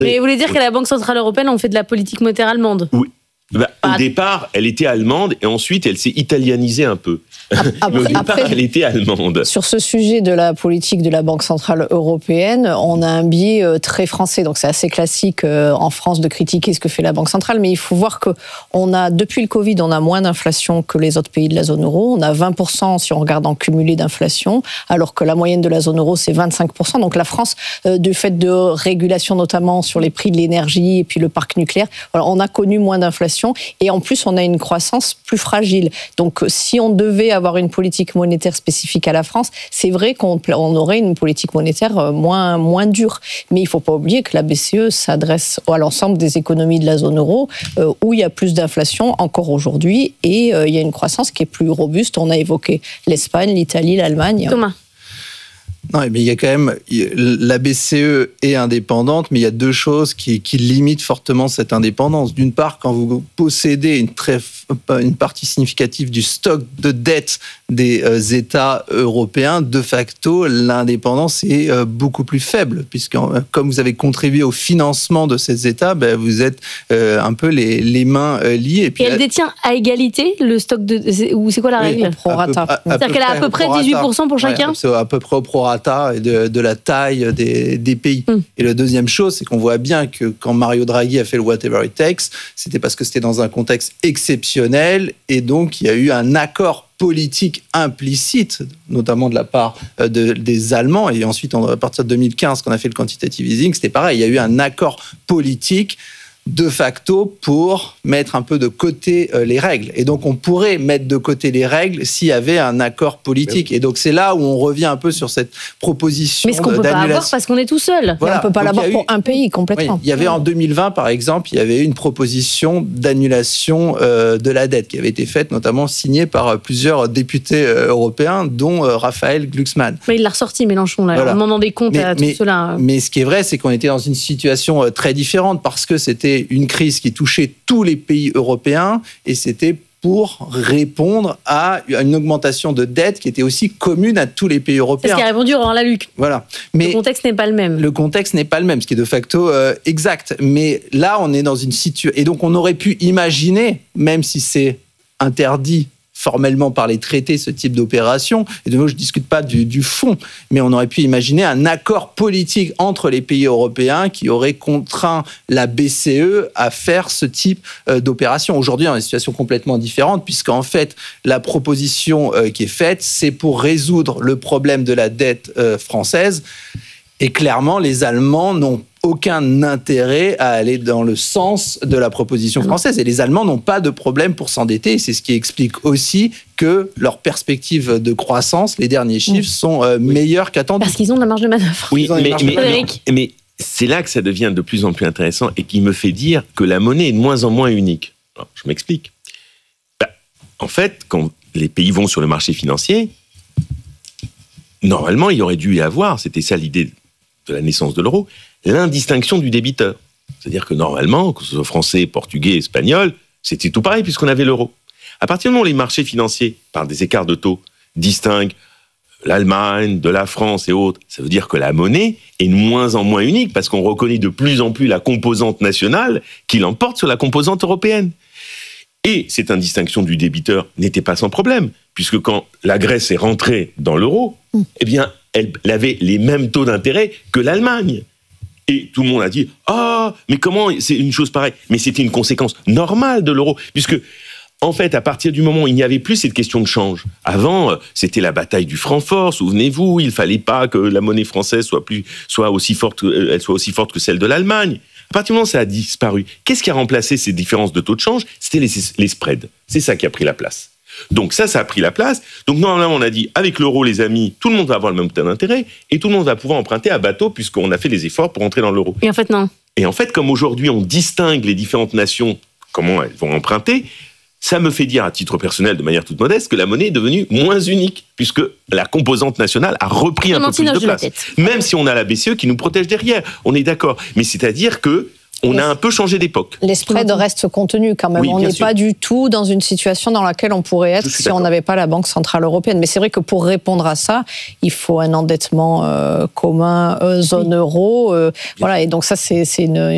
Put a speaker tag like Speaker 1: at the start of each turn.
Speaker 1: Mais vous voulez dire qu'à la Banque Centrale Européenne, on fait de la politique monétaire allemande ?
Speaker 2: Oui. Au départ, elle était allemande et ensuite, elle s'est italianisée un peu. Mais au départ, elle était allemande.
Speaker 3: Sur ce sujet de la politique de la Banque Centrale Européenne, on a un biais très français. Donc c'est assez classique en France de critiquer ce que fait la Banque Centrale. Mais il faut voir que depuis le Covid, on a moins d'inflation que les autres pays de la zone euro. On a 20% si on regarde en cumulé d'inflation, alors que la moyenne de la zone euro, c'est 25%. Donc la France, du fait de régulation notamment sur les prix de l'énergie et puis le parc nucléaire, voilà, on a connu moins d'inflation. Et en plus, on a une croissance plus fragile. Donc, si on devait avoir une politique monétaire spécifique à la France, c'est vrai qu'on aurait une politique monétaire moins dure. Mais il ne faut pas oublier que la BCE s'adresse à l'ensemble des économies de la zone euro, où il y a plus d'inflation encore aujourd'hui, et il y a une croissance qui est plus robuste. On a évoqué l'Espagne, l'Italie, l'Allemagne.
Speaker 1: Thomas.
Speaker 4: Non, mais il y a quand même, la BCE est indépendante, mais il y a deux choses qui limitent fortement cette indépendance. D'une part, quand vous possédez une partie significative du stock de dette des États européens, de facto, l'indépendance est beaucoup plus faible, puisque comme vous avez contribué au financement de ces États, vous êtes un peu les mains liées. Et puis
Speaker 1: elle détient à égalité le stock de... Ou c'est quoi la règle ?
Speaker 3: Au prorata.
Speaker 1: C'est-à-dire qu'elle a à peu près 18% pour chacun ?
Speaker 4: Ouais, c'est à peu près au prorata et de la taille des pays. Et la deuxième chose, c'est qu'on voit bien que quand Mario Draghi a fait le whatever it takes, c'était parce que c'était dans un contexte exceptionnel et donc il y a eu un accord politique implicite, notamment de la part des Allemands, et ensuite à partir de 2015, quand on a fait le quantitative easing, c'était pareil, il y a eu un accord politique de facto pour mettre un peu de côté les règles. Et donc, on pourrait mettre de côté les règles s'il y avait un accord politique. Et donc, c'est là où on revient un peu sur cette proposition
Speaker 1: d'annulation. Mais ce qu'on ne peut pas avoir parce qu'on est tout seul.
Speaker 3: Voilà. On ne peut pas l'avoir pour un pays complètement.
Speaker 4: Oui, il y avait en 2020, par exemple, il y avait une proposition d'annulation de la dette qui avait été faite, notamment signée par plusieurs députés européens, dont Raphaël Glucksmann.
Speaker 1: Mais il l'a ressorti, Mélenchon, là, en demandant des comptes à tout cela.
Speaker 4: Mais ce qui est vrai, c'est qu'on était dans une situation très différente parce que c'était une crise qui touchait tous les pays européens et c'était pour répondre à une augmentation de dette qui était aussi commune à tous les pays européens.
Speaker 1: C'est ce qui a répondu Aurore Lalucq.
Speaker 4: Voilà. Mais
Speaker 1: le contexte n'est pas le même.
Speaker 4: Le contexte n'est pas le même, ce qui est de facto exact. Mais là, on est dans une situation... Et donc, on aurait pu imaginer, même si c'est interdit formellement par les traités, ce type d'opération. Et de nouveau, je ne discute pas du fond, mais on aurait pu imaginer un accord politique entre les pays européens qui aurait contraint la BCE à faire ce type d'opération. Aujourd'hui, on est dans une situation complètement différente, puisqu'en fait, la proposition qui est faite, c'est pour résoudre le problème de la dette française. Et clairement, les Allemands n'ont aucun intérêt à aller dans le sens de la proposition française. Et les Allemands n'ont pas de problème pour s'endetter. Et c'est ce qui explique aussi que leurs perspectives de croissance, les derniers chiffres, sont meilleurs qu'attendus.
Speaker 1: Parce qu'ils ont de la marge de manœuvre.
Speaker 2: Oui, mais c'est là que ça devient de plus en plus intéressant et qui me fait dire que la monnaie est de moins en moins unique. Alors, je m'explique. En fait, quand les pays vont sur le marché financier, normalement, il aurait dû y avoir, c'était ça l'idée de la naissance de l'euro, l'indistinction du débiteur. C'est-à-dire que normalement, que ce soit français, portugais, espagnol, c'était tout pareil puisqu'on avait l'euro. À partir du moment où les marchés financiers, par des écarts de taux, distinguent l'Allemagne, de la France et autres, ça veut dire que la monnaie est de moins en moins unique parce qu'on reconnaît de plus en plus la composante nationale qui l'emporte sur la composante européenne. Et cette indistinction du débiteur n'était pas sans problème, puisque quand la Grèce est rentrée dans l'euro, eh bien, elle avait les mêmes taux d'intérêt que l'Allemagne. Et tout le monde a dit « Ah, mais comment c'est une chose pareille ?» Mais c'était une conséquence normale de l'euro, puisque, en fait, à partir du moment où il n'y avait plus cette question de change, avant, c'était la bataille du franc fort, souvenez-vous, il ne fallait pas que la monnaie française soit aussi forte que celle de l'Allemagne. À partir du moment où ça a disparu, qu'est-ce qui a remplacé ces différences de taux de change ? C'était les spreads. C'est ça qui a pris la place. Donc ça a pris la place. Donc normalement, on a dit, avec l'euro, les amis, tout le monde va avoir le même taux d'intérêt et tout le monde va pouvoir emprunter à bateau puisqu'on a fait les efforts pour entrer dans l'euro.
Speaker 1: Et en fait, non.
Speaker 2: Et en fait, comme aujourd'hui, on distingue les différentes nations, comment elles vont emprunter, ça me fait dire, à titre personnel, de manière toute modeste, que la monnaie est devenue moins unique, puisque la composante nationale a repris un peu plus de place. Même si on a la BCE qui nous protège derrière, on est d'accord. Mais c'est-à-dire que on a un peu changé d'époque.
Speaker 3: Les spreads restent contenus quand même. Oui, on n'est pas du tout dans une situation dans laquelle on pourrait être si on n'avait pas la Banque Centrale Européenne. Mais c'est vrai que pour répondre à ça, il faut un endettement commun, zone euro. Voilà. Et donc ça, c'est une